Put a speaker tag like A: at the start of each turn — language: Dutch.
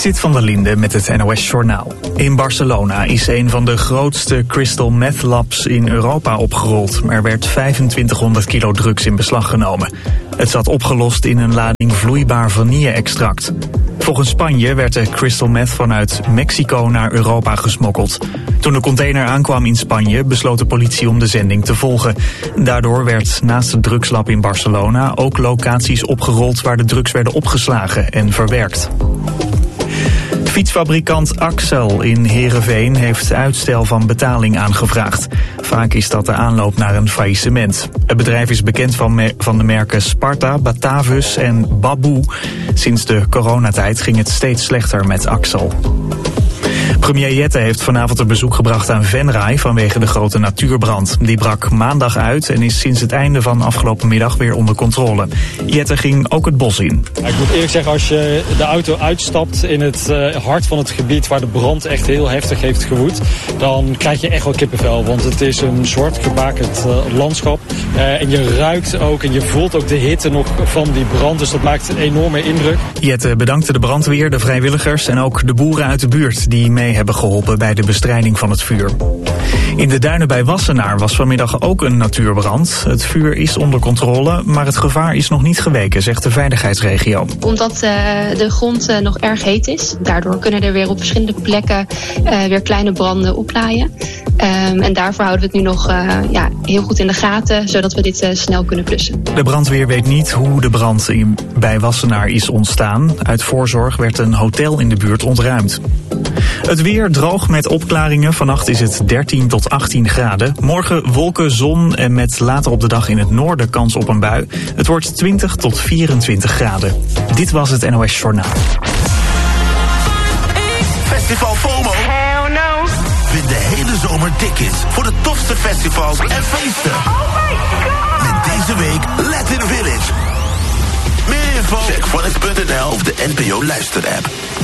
A: Zit van der Linde met het NOS-journaal. In Barcelona is een van de grootste crystal meth labs in Europa opgerold. Er werd 2500 kilo drugs in beslag genomen. Het zat opgelost in een lading vloeibaar vanille-extract. Volgens Spanje werd de crystal meth vanuit Mexico naar Europa gesmokkeld. Toen de container aankwam in Spanje besloot de politie om de zending te volgen. Daardoor werd naast het drugslab in Barcelona ook locaties opgerold waar de drugs werden opgeslagen en verwerkt. Fietsfabrikant Axel in Heerenveen heeft uitstel van betaling aangevraagd. Vaak is dat de aanloop naar een faillissement. Het bedrijf is bekend van de merken Sparta, Batavus en Baboe. Sinds de coronatijd ging het steeds slechter met Axel. Premier Jette heeft vanavond een bezoek gebracht aan Venray vanwege de grote natuurbrand. Die brak maandag uit en is sinds het einde van afgelopen middag weer onder controle. Jette ging ook het bos in.
B: Ik moet eerlijk zeggen, als je de auto uitstapt in het hart van het gebied waar de brand echt heel heftig heeft gewoed, dan krijg je echt wel kippenvel. Want het is een zwart gebakerd landschap. En je ruikt ook en je voelt ook de hitte nog van die brand. Dus dat maakt een enorme indruk.
A: Jette bedankte de brandweer, de vrijwilligers en ook de boeren uit de buurt die mee hebben geholpen bij de bestrijding van het vuur. In de duinen bij Wassenaar was vanmiddag ook een natuurbrand. Het vuur is onder controle, maar het gevaar is nog niet geweken, zegt de veiligheidsregio.
C: Omdat de grond nog erg heet is. Daardoor kunnen er weer op verschillende plekken weer kleine branden oplaaien. En daarvoor houden we het nu nog heel goed in de gaten, zodat we dit snel kunnen blussen.
A: De brandweer weet niet hoe de brand bij Wassenaar is ontstaan. Uit voorzorg werd een hotel in de buurt ontruimd. Het weer droog met opklaringen. Vannacht is het 13 tot 18 graden. Morgen wolken, zon en met later op de dag in het noorden kans op een bui. Het wordt 20 tot 24 graden. Dit was het NOS Journaal.
D: Festival FOMO.
E: Hell no.
D: Vind de hele zomer tickets voor de tofste festivals en feesten.
E: Oh my god.
D: Met deze week Latin Village. Meer info check 1x.nl of de NPO luisterapp.